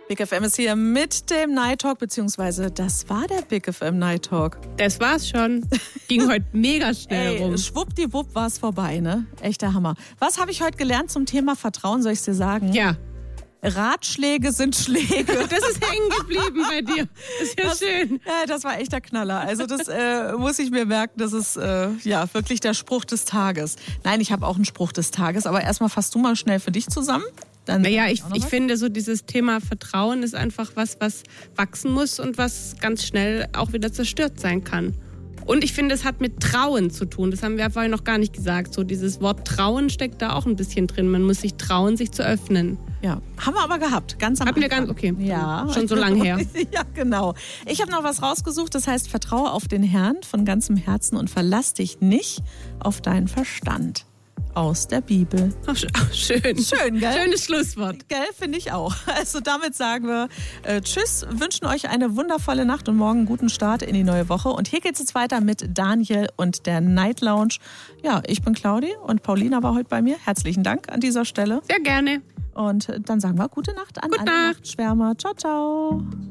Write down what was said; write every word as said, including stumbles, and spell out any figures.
Big F M ist hier mit dem Night Talk, beziehungsweise das war der Big F M Night Talk. Das war's schon. Ging heute mega schnell Ey, rum. Schwuppdiwupp war es vorbei, ne? Echter Hammer. Was habe ich heute gelernt zum Thema Vertrauen, soll ich dir sagen? Ja. Ratschläge sind Schläge. Das ist hängen geblieben bei dir. Das ist ja das, schön. Ja, das war echter Knaller. Also das äh, muss ich mir merken, das ist äh, ja wirklich der Spruch des Tages. Nein, ich habe auch einen Spruch des Tages, aber erstmal fasst du mal schnell für dich zusammen. Dann naja, ich, ich finde so dieses Thema Vertrauen ist einfach was, was wachsen muss und was ganz schnell auch wieder zerstört sein kann. Und ich finde, es hat mit Trauen zu tun. Das haben wir vorhin noch gar nicht gesagt. So dieses Wort Trauen steckt da auch ein bisschen drin. Man muss sich trauen, sich zu öffnen. Ja, haben wir aber gehabt, ganz am Hatten wir Anfang. ganz, okay. Ja. Schon so lange her. Ja, genau. Ich habe noch was rausgesucht, das heißt, vertraue auf den Herrn von ganzem Herzen und verlass dich nicht auf deinen Verstand. Aus der Bibel. Ach, schön. Schön, gell? Schönes Schlusswort. Gell, finde ich auch. Also damit sagen wir äh, Tschüss, wünschen euch eine wundervolle Nacht und morgen einen guten Start in die neue Woche. Und hier geht es jetzt weiter mit Daniel und der Night Lounge. Ja, ich bin Claudi und Paulina war heute bei mir. Herzlichen Dank an dieser Stelle. Sehr gerne. Und dann sagen wir gute Nacht an Gute alle Nacht. Nachtschwärmer. Ciao, ciao.